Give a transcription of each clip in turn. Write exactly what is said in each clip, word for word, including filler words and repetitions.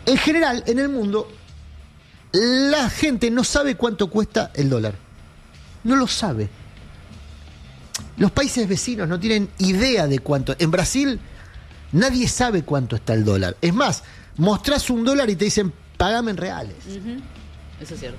En general, en el mundo, la gente no sabe cuánto cuesta el dólar. No lo sabe. Los países vecinos no tienen idea de cuánto. En Brasil, nadie sabe cuánto está el dólar. Es más, mostrás un dólar y te dicen, pagame en reales. Uh-huh. Eso es cierto.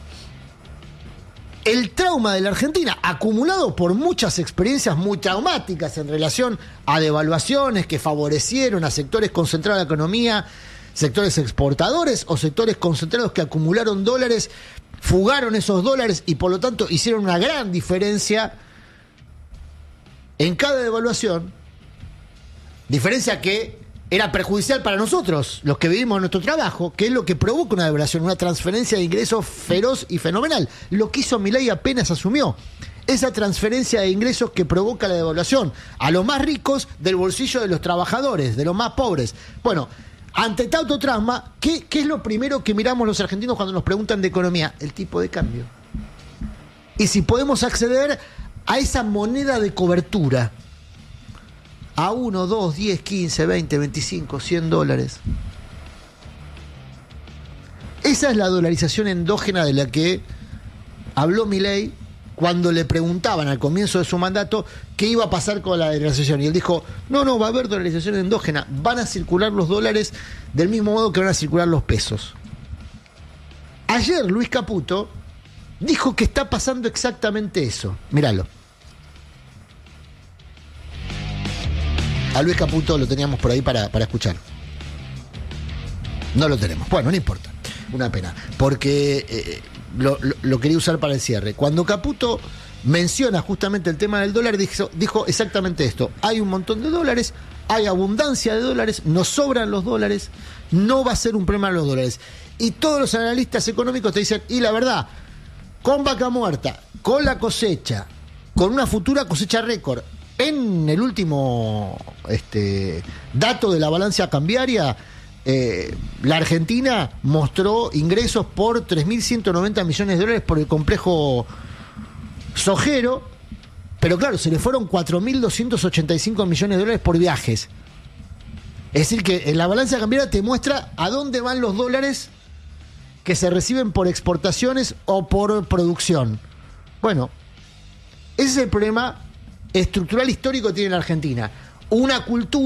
El trauma de la Argentina, acumulado por muchas experiencias muy traumáticas en relación a devaluaciones que favorecieron a sectores concentrados de la economía, sectores exportadores o sectores concentrados que acumularon dólares, fugaron esos dólares y por lo tanto hicieron una gran diferencia en cada devaluación, diferencia que era perjudicial para nosotros, los que vivimos nuestro trabajo, que es lo que provoca una devaluación, una transferencia de ingresos feroz y fenomenal. Lo que hizo Milei apenas asumió, esa transferencia de ingresos que provoca la devaluación a los más ricos del bolsillo de los trabajadores, de los más pobres. Bueno, ante tanto trauma, ¿qué, ¿qué es lo primero que miramos los argentinos cuando nos preguntan de economía? El tipo de cambio. Y si podemos acceder a esa moneda de cobertura, a uno, dos, diez, quince, veinte, veinticinco, cien dólares. Esa es la dolarización endógena de la que habló Milei cuando le preguntaban al comienzo de su mandato qué iba a pasar con la dolarización. Y él dijo, no, no, va a haber dolarización endógena. Van a circular los dólares del mismo modo que van a circular los pesos. Ayer Luis Caputo dijo que está pasando exactamente eso. Míralo. A Luis Caputo lo teníamos por ahí para, para escuchar. No lo tenemos. Bueno, no importa. Una pena. Porque eh, lo, lo, lo quería usar para el cierre. Cuando Caputo menciona justamente el tema del dólar, dijo, dijo exactamente esto. Hay un montón de dólares, hay abundancia de dólares, nos sobran los dólares, no va a ser un problema los dólares. Y todos los analistas económicos te dicen, y la verdad, con vaca muerta, con la cosecha, con una futura cosecha récord, en el último este, dato de la balanza cambiaria, eh, la Argentina mostró ingresos por tres mil ciento noventa millones de dólares por el complejo sojero, pero claro, se le fueron cuatro mil doscientos ochenta y cinco millones de dólares por viajes. Es decir, que en la balanza cambiaria te muestra a dónde van los dólares que se reciben por exportaciones o por producción. Bueno, ese es el problema estructural histórico que tiene la Argentina. Una cultura